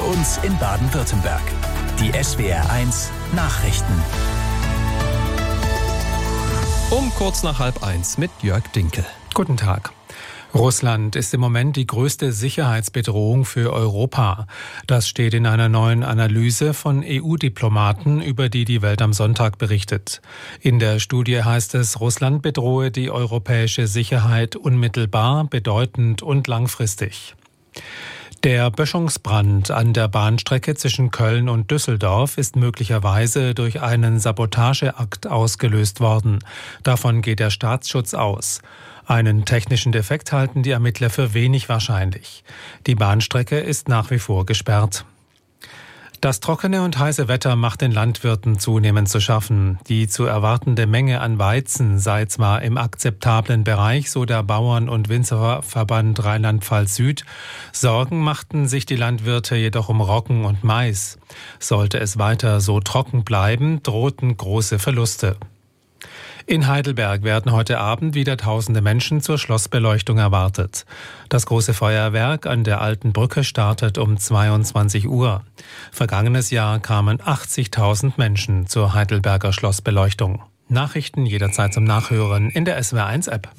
uns in Baden-Württemberg. Die SWR1 Nachrichten. Um kurz nach 12:30 mit Jörg Dinkel. Guten Tag. Russland ist im Moment die größte Sicherheitsbedrohung für Europa. Das steht in einer neuen Analyse von EU-Diplomaten, über die die Welt am Sonntag berichtet. In der Studie heißt es, Russland bedrohe die europäische Sicherheit unmittelbar, bedeutend und langfristig. Der Böschungsbrand an der Bahnstrecke zwischen Köln und Düsseldorf ist möglicherweise durch einen Sabotageakt ausgelöst worden. Davon geht der Staatsschutz aus. Einen technischen Defekt halten die Ermittler für wenig wahrscheinlich. Die Bahnstrecke ist nach wie vor gesperrt. Das trockene und heiße Wetter macht den Landwirten zunehmend zu schaffen. Die zu erwartende Menge an Weizen sei zwar im akzeptablen Bereich, so der Bauern- und Winzerverband Rheinland-Pfalz Süd. Sorgen machten sich die Landwirte jedoch um Roggen und Mais. Sollte es weiter so trocken bleiben, drohten große Verluste. In Heidelberg werden heute Abend wieder tausende Menschen zur Schlossbeleuchtung erwartet. Das große Feuerwerk an der Alten Brücke startet um 22 Uhr. Vergangenes Jahr kamen 80.000 Menschen zur Heidelberger Schlossbeleuchtung. Nachrichten jederzeit zum Nachhören in der SWR1-App.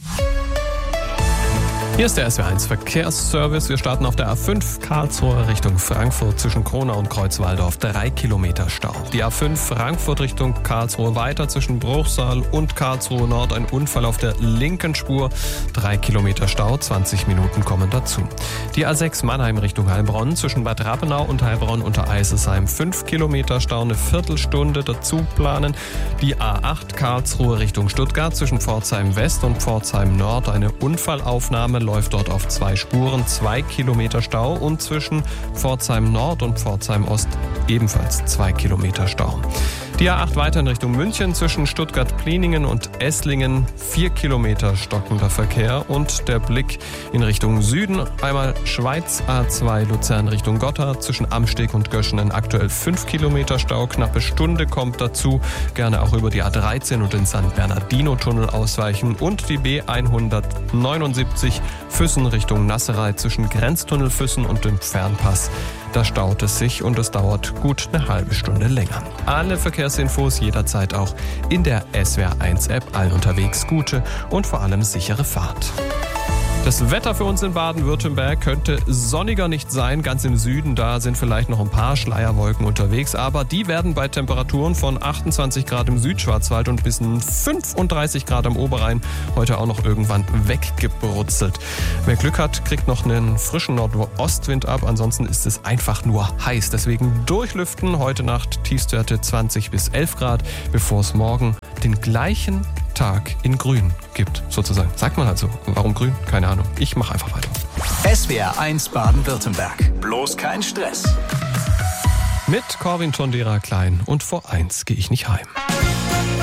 Hier ist der SWR1 Verkehrsservice. Wir starten auf der A5 Karlsruhe Richtung Frankfurt zwischen Kronau und Kreuzwaldorf. 3 Kilometer Stau. Die A5 Frankfurt Richtung Karlsruhe weiter zwischen Bruchsal und Karlsruhe Nord. Ein Unfall auf der linken Spur. 3 Kilometer Stau, 20 Minuten kommen dazu. Die A6 Mannheim Richtung Heilbronn zwischen Bad Rappenau und Heilbronn unter Eisesheim. 5 Kilometer Stau, eine Viertelstunde dazu planen. Die A8 Karlsruhe Richtung Stuttgart zwischen Pforzheim West und Pforzheim Nord. Eine Unfallaufnahme läuft dort auf 2 Spuren, 2 Kilometer Stau und zwischen Pforzheim Nord und Pforzheim Ost ebenfalls 2 Kilometer Stau. Die A8 weiter in Richtung München zwischen Stuttgart-Pliningen und Esslingen, 4 Kilometer stockender Verkehr und der Blick in Richtung Süden. Einmal Schweiz A2 Luzern Richtung Gotthard zwischen Amsteg und Göschenen aktuell 5 Kilometer Stau, knappe Stunde kommt dazu. Gerne auch über die A13 und den San Bernardino-Tunnel ausweichen und die B179 Füssen Richtung Nasserei zwischen Grenztunnel Füssen und dem Fernpass. Da staut es sich und es dauert gut eine halbe Stunde länger. Alle Verkehrsinfos jederzeit auch in der SWR1-App. Allen unterwegs gute und vor allem sichere Fahrt. Das Wetter für uns in Baden-Württemberg könnte sonniger nicht sein. Ganz im Süden, da sind vielleicht noch ein paar Schleierwolken unterwegs. Aber die werden bei Temperaturen von 28 Grad im Südschwarzwald und bis 35 Grad am Oberrhein heute auch noch irgendwann weggebrutzelt. Wer Glück hat, kriegt noch einen frischen Nordostwind ab. Ansonsten ist es einfach nur heiß. Deswegen durchlüften. Heute Nacht Tiefstwerte 20 bis 11 Grad, bevor es morgen den gleichen Tag in Grün gibt, sozusagen. Sagt man halt so. Warum grün? Keine Ahnung. Ich mache einfach weiter. SWR1 Baden-Württemberg. Bloß kein Stress. Mit Corwin Tondera Klein und vor 1 gehe ich nicht heim.